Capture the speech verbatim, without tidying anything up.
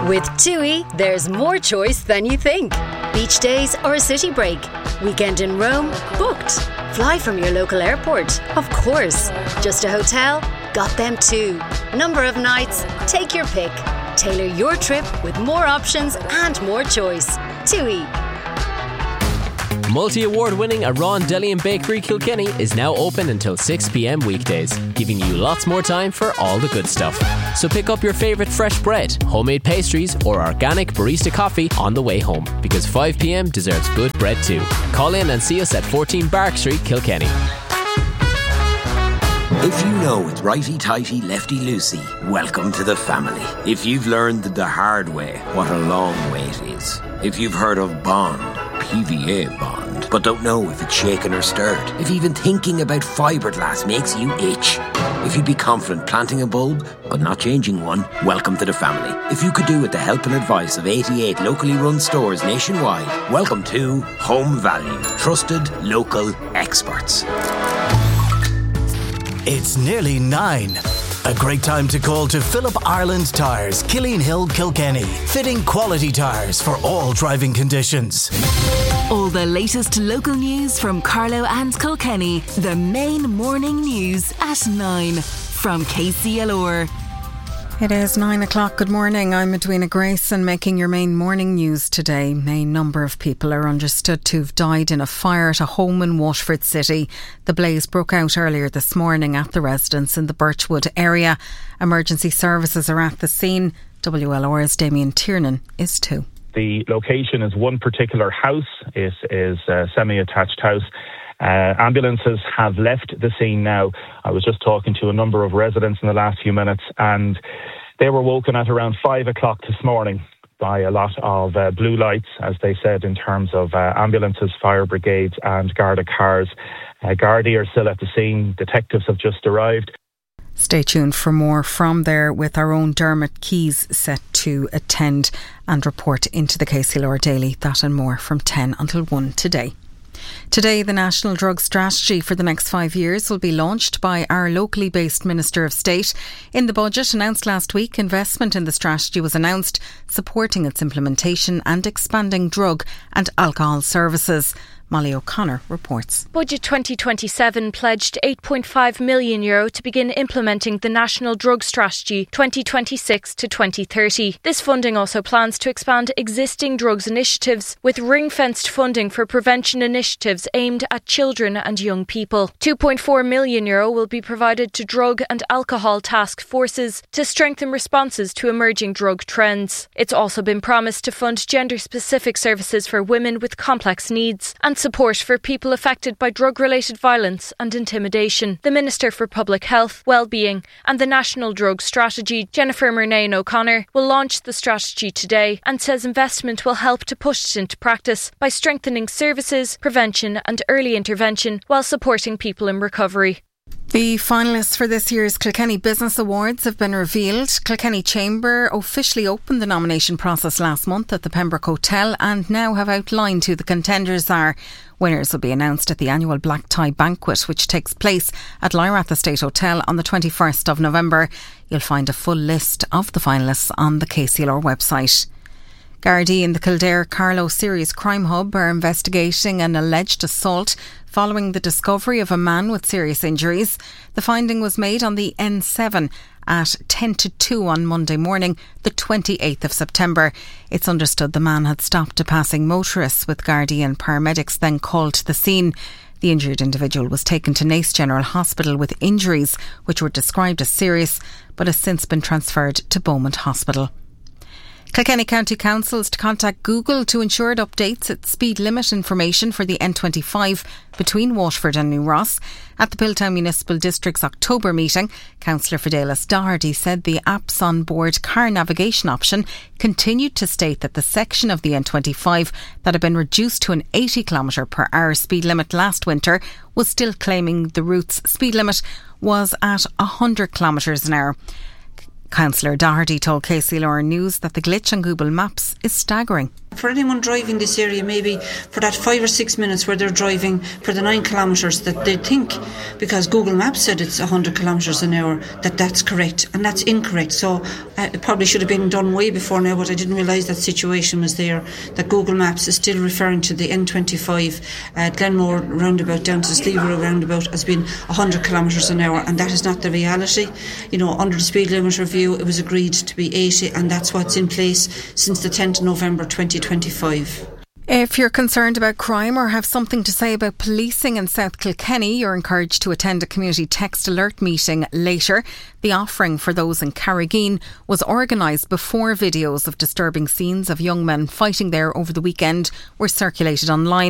With TUI, there's more choice than you think. Beach days or a city break. Weekend in Rome? Booked. Fly from your local airport? Of course. Just a hotel? Got them too. Number of nights? Take your pick. Tailor your trip with more options and more choice. TUI. Multi-award winning Aran Deli and Bakery Kilkenny is now open until six p.m. weekdays, giving you lots more time for all the good stuff. So pick up your favourite fresh bread, homemade pastries or organic barista coffee on the way home, because five p.m. deserves good bread too. Call in and see us at fourteen Bark Street, Kilkenny. If you know it's righty-tighty, lefty-loosey, welcome to the family. If you've learned the hard way, what a long way it is. If you've heard of Bond, P V A Bond, but don't know if it's shaken or stirred. If even thinking about fiberglass makes you itch. If you'd be confident planting a bulb, but not changing one, welcome to the family. If you could do with the help and advice of eighty-eight locally run stores nationwide, welcome to Home Value. Trusted local experts. It's nearly nine. A great time to call to Philip Ireland Tyres, Killeen Hill, Kilkenny. Fitting quality tyres for all driving conditions. All the latest local news from Carlow and Kilkenny. The main morning news at nine from K C L R. It is nine o'clock. Good morning. I'm Edwina Grayson making your main morning news today. A number of people are understood to have died in a fire at a home in Waterford City. The blaze broke out earlier this morning at the residence in the Birchwood area. Emergency services are at the scene. W L R's Damien Tiernan is too. The location is one particular house. It is a semi-attached house. Uh, ambulances have left the scene now. I was just talking to a number of residents in the last few minutes, and they were woken at around five o'clock this morning by a lot of uh, blue lights, as they said, in terms of uh, ambulances, fire brigades and Garda cars. Uh, Gardaí are still at the scene. Detectives have just arrived. Stay tuned for more from there, with our own Dermot Keys set to attend and report into the K C L R Daily. That and more from ten until one today. Today, the National Drug Strategy for the next five years will be launched by our locally based Minister of State. In the budget announced last week, investment in the strategy was announced, supporting its implementation and expanding drug and alcohol services. Molly O'Connor reports. Budget twenty twenty-seven pledged eight point five million euro to begin implementing the National Drug Strategy twenty twenty-six to twenty thirty. This funding also plans to expand existing drugs initiatives with ring-fenced funding for prevention initiatives aimed at children and young people. two point four million euro will be provided to drug and alcohol task forces to strengthen responses to emerging drug trends. It's also been promised to fund gender-specific services for women with complex needs and support for people affected by drug-related violence and intimidation. The Minister for Public Health, Wellbeing and the National Drug Strategy, Jennifer Murnane O'Connor, will launch the strategy today and says investment will help to push it into practice by strengthening services, prevention and early intervention while supporting people in recovery. The finalists for this year's Kilkenny Business Awards have been revealed. Kilkenny Chamber officially opened the nomination process last month at the Pembroke Hotel and now have outlined who the contenders are. Winners will be announced at the annual Black Tie Banquet, which takes place at Lyrath Estate Hotel on the twenty-first of November. You'll find a full list of the finalists on the K C L R website. Gardaí in the Kildare Carlow Serious Crime Hub are investigating an alleged assault following the discovery of a man with serious injuries. The finding was made on the N seven at ten to two on Monday morning, the twenty-eighth of September. It's understood the man had stopped a passing motorist, with Gardaí and paramedics then called to the scene. The injured individual was taken to Naas General Hospital with injuries which were described as serious, but has since been transferred to Beaumont Hospital. Kilkenny County Council is to contact Google to ensure it updates its speed limit information for the N twenty-five between Waterford and New Ross. At the Piltown Municipal District's October meeting, Councillor Fidelis Doherty said the app's on-board car navigation option continued to state that the section of the N twenty-five that had been reduced to an eighty kilometre per hour speed limit last winter was still claiming the route's speed limit was at one hundred kilometres an hour. Councillor Doherty told K C L R News that the glitch on Google Maps is staggering. For anyone driving this area, maybe for that five or six minutes where they're driving for the nine kilometres, that they think, because Google Maps said it's one hundred kilometres an hour, that that's correct, and that's incorrect. So uh, it probably should have been done way before now, but I didn't realise that situation was there, that Google Maps is still referring to the N twenty-five uh, Glenmore roundabout down to the Sleeverill roundabout as being one hundred kilometres an hour, and that is not the reality. You know, under the speed limit review, it was agreed to be eighty, and that's what's in place since the tenth of November twenty twenty-five. If you're concerned about crime or have something to say about policing in South Kilkenny, you're encouraged to attend a community text alert meeting later. The offering for those in Carrigeen was organised before videos of disturbing scenes of young men fighting there over the weekend were circulated online.